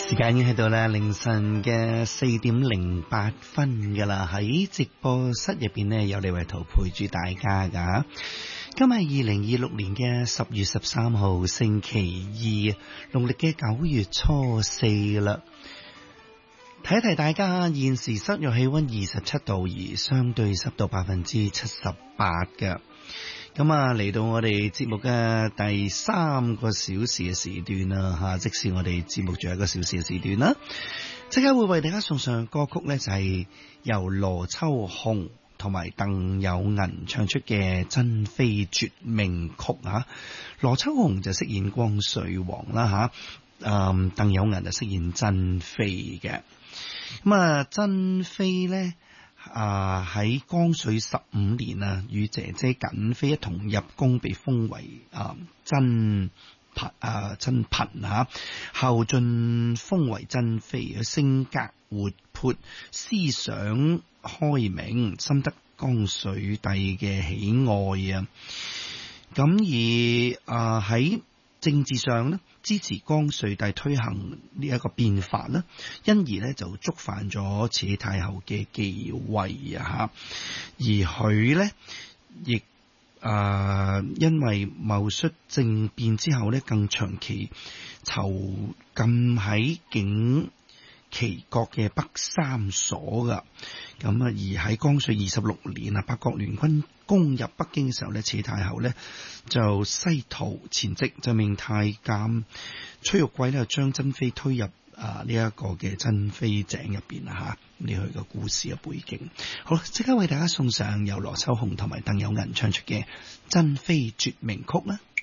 時間已經喺度啦，凌晨嘅4:08噶啦。喺直播室入邊呢，有李維圖陪住大家噶。今日2026年嘅10月13號星期二，農曆嘅9月初4啦。提一提大家，現時室內氣溫27度，而相對濕度78%嘅。咁啊，嚟到我哋節目嘅第3個小時嘅時段啦，吓，即使我哋節目仲有1個小時嘅時段啦，即刻會為大家送上歌曲呢，就係由羅秋紅同埋鄧有銀唱出嘅《珍妃絕命曲》啊。羅秋紅就飾演光緒王啦，吓，鄧有銀就飾演珍妃嘅。咁啊，珍妃呢，喺光緒15年啊，與姐姐瑾妃一同入宮，被封為珍嬪吓，後晉封為珍妃。性格活潑，思想開明，深得光緒帝嘅喜愛啊。咁而喺政治上咧，支持光緒帝推行呢一個變法啦，因而咧就觸犯咗慈禧太后嘅忌諱啊，而佢咧亦因為戊戌政變之後咧，更長期囚禁喺景祺閣嘅北3所噶。咁啊，而喺光緒26年啊，八國聯軍攻入北京嘅時候咧，慈禧太后咧就西逃前夕，就命太監崔玉貴咧將珍妃推入呢一個嘅珍妃井入邊啊。吓，呢佢個故事嘅背景。好啦，即刻為大家送上由羅秋紅同埋鄧有銀唱出嘅《珍妃絕命曲》啦。